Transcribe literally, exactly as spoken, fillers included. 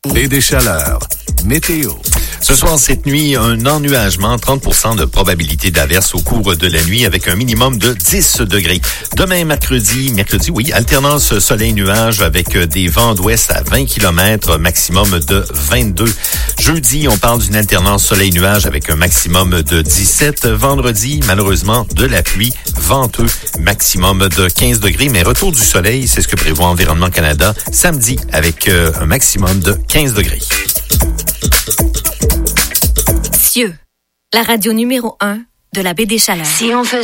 Les déchaleurs. Météo. Ce soir, cette nuit, un ennuagement, trente pour cent de probabilité d'averse au cours de la nuit avec un minimum de dix degrés. Demain, mercredi, mercredi, oui, alternance soleil-nuage avec des vents d'ouest à vingt kilomètres, maximum de vingt-deux. Jeudi, on parle d'une alternance soleil-nuage avec un maximum de dix-sept. Vendredi, malheureusement, de la pluie, venteux, maximum de quinze degrés. Mais retour du soleil, c'est ce que prévoit Environnement Canada, samedi avec euh, un maximum de quinze degrés. Cieux, la radio numéro un de la baie des Chaleurs. Si on faisait